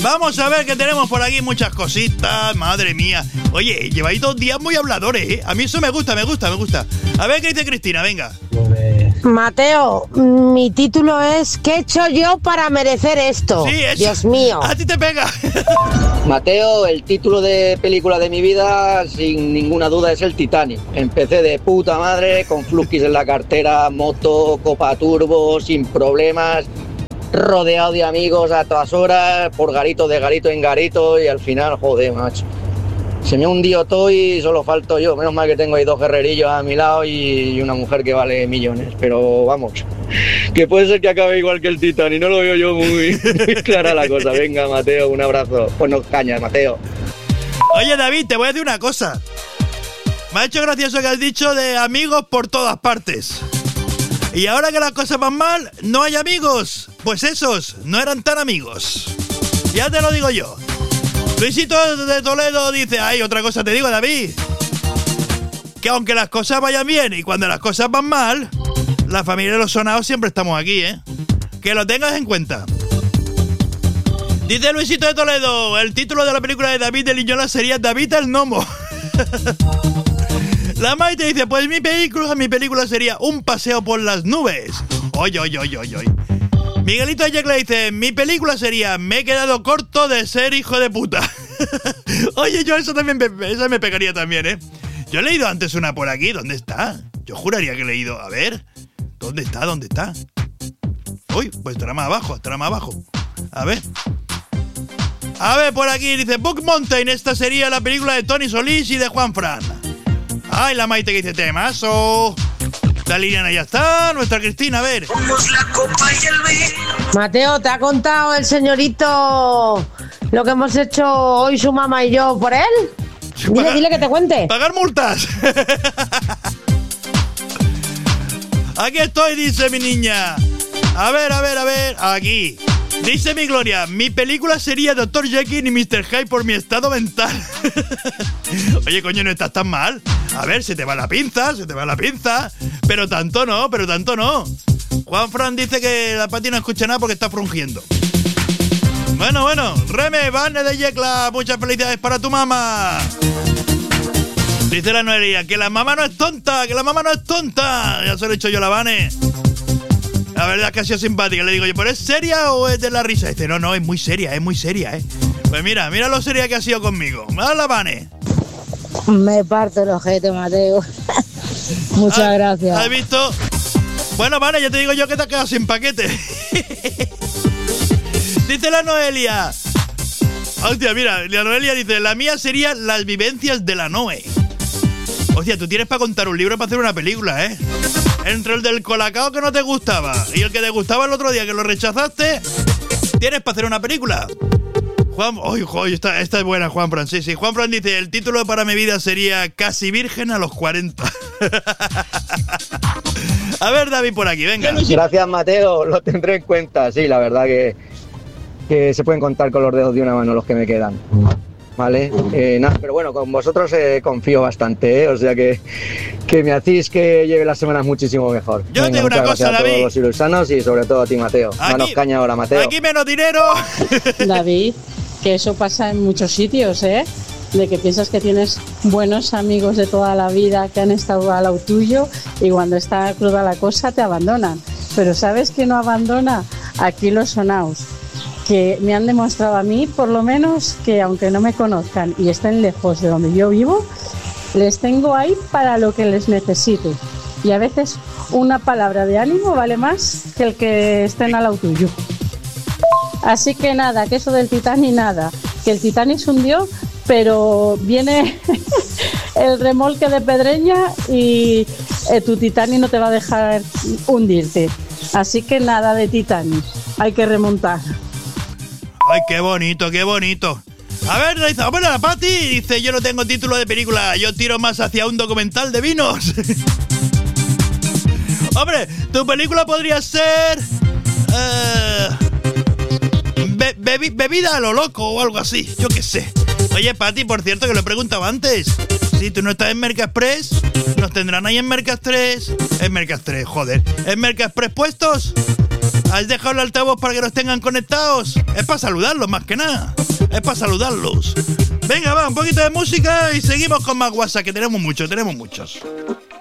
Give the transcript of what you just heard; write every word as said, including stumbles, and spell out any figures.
Vamos a ver que tenemos por aquí muchas cositas, madre mía. Oye, lleváis dos días muy habladores, ¿eh? A mí eso me gusta, me gusta, me gusta. A ver qué dice Cristina, venga. Mateo, mi título es ¿qué he hecho yo para merecer esto? Sí, eso. Dios mío. A ti te pega. Mateo, el título de película de mi vida, sin ninguna duda, es el Titanic. Empecé de puta madre, con fluskis en la cartera, moto, copa turbo, sin problemas, rodeado de amigos a todas horas, por garito, de garito en garito, y al final, joder, macho. Se me ha hundido todo y solo falto yo. Menos mal que tengo ahí dos guerrerillos a mi lado y una mujer que vale millones. Pero vamos, que puede ser que acabe igual que el Titanic. No lo veo yo muy, muy clara la cosa. Venga, Mateo, un abrazo. Pues no cañas, Mateo. Oye, David, te voy a decir una cosa. Me ha hecho gracioso que has dicho de amigos por todas partes. Y ahora que las cosas van mal, no hay amigos. Pues esos no eran tan amigos. Ya te lo digo yo. Luisito de Toledo dice, ay, otra cosa te digo, David, que aunque las cosas vayan bien y cuando las cosas van mal, la familia de los sonados siempre estamos aquí, ¿eh? Que lo tengas en cuenta. Dice Luisito de Toledo, el título de la película de David de Liñola sería David el Gnomo. La Maite dice, pues mi película, mi película sería Un paseo por las nubes. Oy, oy, oy, oy, oy. Miguelito Ayek le dice, mi película sería Me he quedado corto de ser hijo de puta. Oye, yo eso también me, eso me pegaría también, ¿eh? Yo he leído antes una por aquí, ¿dónde está? Yo juraría que he leído, a ver, ¿dónde está? ¿Dónde está? Uy, pues estará más abajo, estará más abajo. A ver. A ver, por aquí dice, Book Mountain, esta sería la película de Tony Solís y de Juan Fran. Ay, la Maite que dice, temazo. La Liliana ya está, nuestra Cristina, a ver. Mateo, ¿te ha contado el señorito lo que hemos hecho hoy su mamá y yo por él? Dile, Pagar, dile que te cuente. Pagar multas. Aquí estoy, dice mi niña. A ver, a ver, a ver, aquí. Dice mi Gloria, mi película sería doctor Jekyll y mister Hyde por mi estado mental. Oye, coño, no estás tan mal. A ver, se te va la pinza, se te va la pinza. Pero tanto no, pero tanto no. Juan Fran dice que la Pati no escucha nada porque está frungiendo. Bueno, bueno, Reme, Vane de Yecla, muchas felicidades para tu mamá. Dice la Noelia, que la mamá no es tonta, que la mamá no es tonta. Ya se lo he dicho yo a la Vane. La verdad es que ha sido simpática. Le digo yo, ¿pero es seria o es de la risa? Dice, no, no, es muy seria, es muy seria, ¿eh? Pues mira, mira lo seria que ha sido conmigo. ¡Mira la Vane! Me parto el ojete, Mateo. Muchas ¿Has, gracias. ¿Has visto? Bueno, Vane, ya te digo yo que te has quedado sin paquete. Dice la Noelia. Hostia, mira, la Noelia dice, la mía sería Las vivencias de la Noe. Hostia, tú tienes para contar un libro para hacer una película, ¿eh? Entre el del colacao que no te gustaba y el que te gustaba el otro día que lo rechazaste, tienes para hacer una película. Juan, oye, oh, esta, esta es buena, Juan Fran. Sí, sí. Juan Fran dice, el título para mi vida sería Casi virgen a los cuarenta. A ver, David, por aquí, venga. Gracias, Mateo, lo tendré en cuenta. Sí, la verdad que, que se pueden contar con los dedos de una mano los que me quedan. Vale, eh, nada, pero bueno, con vosotros eh, confío bastante, ¿eh? O sea que, que me hacéis que lleve las semanas muchísimo mejor. Yo Venga, tengo una cosa, a David. todos los ilusanos y sobre todo a ti, Mateo. Aquí, Manos caña ahora, Mateo. Aquí menos dinero. David, que eso pasa en muchos sitios, ¿eh? De que piensas que tienes buenos amigos de toda la vida que han estado al lado tuyo y cuando está cruda la cosa te abandonan. Pero ¿sabes quién no abandona? Aquí los sonaos, que me han demostrado a mí, por lo menos, que aunque no me conozcan y estén lejos de donde yo vivo, les tengo ahí para lo que les necesite. Y a veces una palabra de ánimo vale más que el que estén al lado tuyo. Así que nada, que eso del Titanic nada, que el Titanic se hundió, pero viene el remolque de Pedreña y eh, tu Titanic no te va a dejar hundirte. Así que nada de Titanic, hay que remontar. Ay, qué bonito, qué bonito. A ver, dice, bueno, la Pati dice, yo no tengo título de película, yo tiro más hacia un documental de vinos. Hombre, tu película podría ser... Eh, be, bebi, bebida a lo loco o algo así, yo qué sé. Oye, Pati, por cierto, que lo he preguntado antes. Si tú no estás en Merca Express, ¿nos tendrán ahí en Merca Express? En Merca Express, joder. ¿En Merca Express puestos? ¿Has dejado el altavoz para que nos tengan conectados? Es para saludarlos más que nada. Es para saludarlos. Venga, va, un poquito de música y seguimos con más WhatsApp, que tenemos muchos, tenemos muchos.